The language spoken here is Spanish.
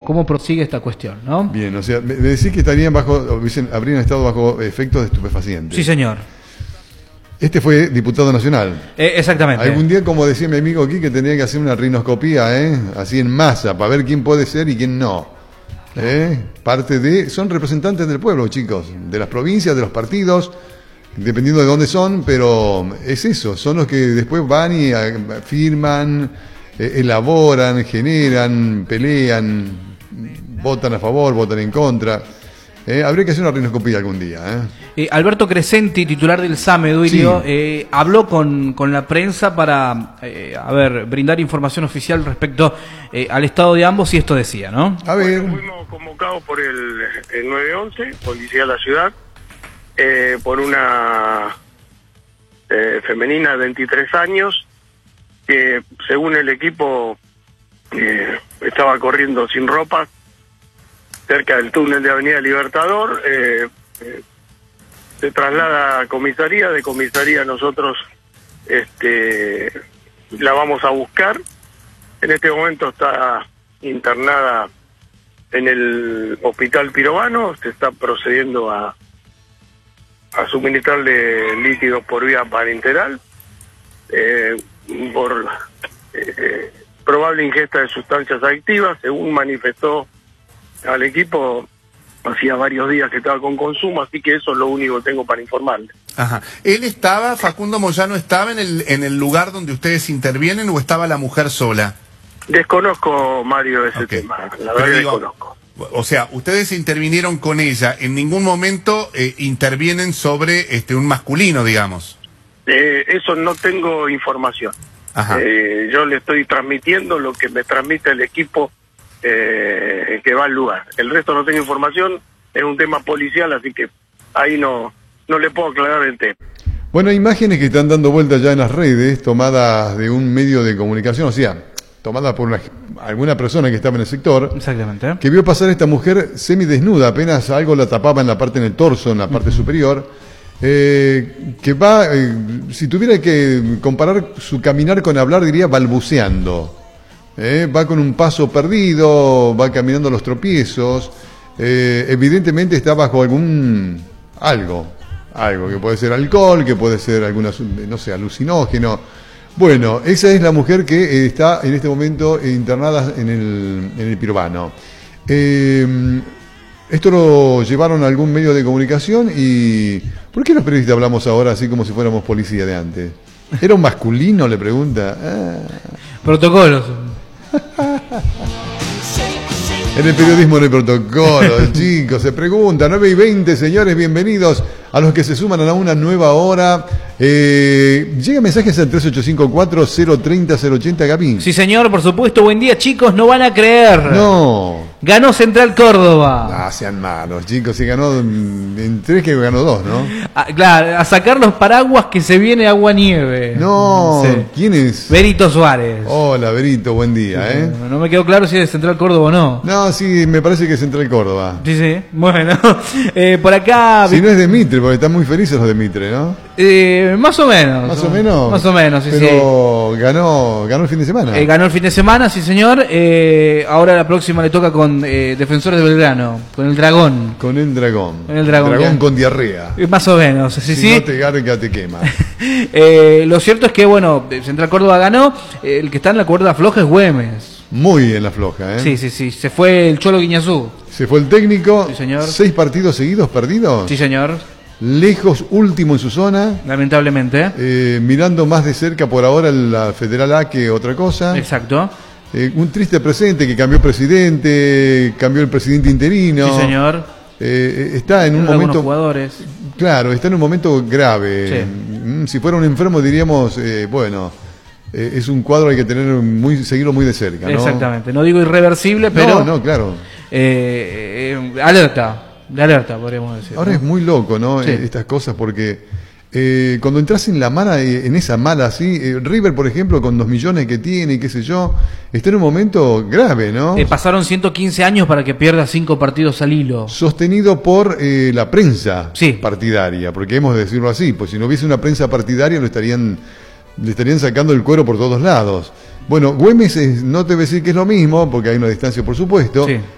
cómo prosigue esta cuestión, ¿no? Bien, o sea, me decís que estarían habrían estado bajo efectos de estupefacientes. Sí, señor. Este fue diputado nacional. Exactamente. Algún día, como decía mi amigo aquí, que tenía que hacer una rinoscopía, así en masa, para ver quién puede ser y quién no. Son representantes del pueblo, chicos, de las provincias, de los partidos, dependiendo de dónde son, pero es eso, son los que después van y firman, elaboran, generan, pelean, votan a favor, votan en contra. Habría que hacer una rinoscopía algún día. Alberto Crescenti, titular del SAME, Duilio, sí. Habló con la prensa para brindar información oficial respecto al estado de ambos, y esto decía, ¿no? A ver. Bueno, fuimos convocados por el 911, Policía de la Ciudad, por una femenina de 23 años, que según el equipo estaba corriendo sin ropa cerca del túnel de Avenida Libertador. Se traslada a comisaría, de comisaría nosotros la vamos a buscar. En este momento está internada en el hospital Pirovano, se está procediendo a suministrarle líquidos por vía parenteral por probable ingesta de sustancias adictivas, según manifestó al equipo. Hacía varios días que estaba con consumo, así que eso es lo único que tengo para informarle. Ajá. ¿Él estaba, Facundo Moyano, estaba en el lugar donde ustedes intervienen, o estaba la mujer sola? Desconozco, Mario, ese tema. La verdad, desconozco. O sea, ustedes intervinieron con ella, en ningún momento intervienen sobre un masculino, digamos. Eso no tengo información. Ajá. Yo le estoy transmitiendo lo que me transmite el equipo que va al lugar. El resto no tengo información, es un tema policial, así que ahí no le puedo aclarar el tema. Bueno, hay imágenes que están dando vueltas ya en las redes, tomadas de un medio de comunicación, o sea, tomadas por alguna persona que estaba en el sector. Exactamente. Que vio pasar a esta mujer semidesnuda, apenas algo la tapaba en el torso, en la parte superior, que va, si tuviera que comparar su caminar con hablar, diría balbuceando. Va con un paso perdido, va caminando a los tropiezos, evidentemente está bajo algo que puede ser alcohol, que puede ser alucinógeno. Bueno, esa es la mujer que está en este momento internada en el Pirovano. Esto lo llevaron a algún medio de comunicación y... ¿Por qué los periodistas hablamos ahora así como si fuéramos policía de antes? ¿Era un masculino?, le pregunta. Protocolos. En el periodismo no hay protocolo, chicos. Se pregunta, 9:20, señores, bienvenidos a los que se suman a una nueva hora. Llega mensajes al 3854-030-080, Gaby. Sí, señor, por supuesto. Buen día, chicos. No van a creer. No. Ganó Central Córdoba. Sean malos, chicos. Se ganó en 3, que ganó 2, ¿no? Claro, a sacar los paraguas, que se viene agua-nieve. No, sí. ¿Quién es? Berito Suárez. Hola, Berito, buen día, No me quedó claro si es de Central Córdoba o no. No, sí, me parece que es Central Córdoba. Sí, bueno. Por acá... Si no es de Mitre, porque están muy felices los de Mitre, ¿no? Más o menos. ¿Más o menos? Más o menos, sí. Pero ganó el fin de semana. Ganó el fin de semana, sí, señor. Ahora la próxima le toca con Defensores de Belgrano, con el Dragón. Con el Dragón. Dragón con diarrea. Más o menos, sí. Si no te garga, te quema. Lo cierto es que, Central Córdoba ganó. El que está en la cuerda floja es Güemes. Muy en la floja, Sí. Se fue el Cholo Guiñazú. Se fue el técnico. Sí, señor. 6 partidos seguidos perdidos. Sí, señor. Lejos, último en su zona. Lamentablemente. Mirando más de cerca por ahora la Federal A que otra cosa. Exacto. Un triste presente, que cambió presidente, cambió el presidente interino. Sí, señor. Está en un momento... jugadores. Claro, está en un momento grave. Sí. Si fuera un enfermo diríamos, es un cuadro que hay que seguirlo muy de cerca, ¿no? Exactamente. No digo irreversible, pero... No, claro. De alerta, podríamos decir. Ahora es muy loco, ¿no? Sí. Estas cosas, porque cuando entras en esa mala así, River, por ejemplo, con 2 millones que tiene y qué sé yo, está en un momento grave, ¿no? Pasaron 115 años para que pierda 5 partidos al hilo. Sostenido por la prensa sí. partidaria, porque hemos de decirlo así, pues si no hubiese una prensa partidaria le estarían sacando el cuero por todos lados. Bueno, Güemes no te voy a decir que es lo mismo, porque hay una distancia, por supuesto, sí.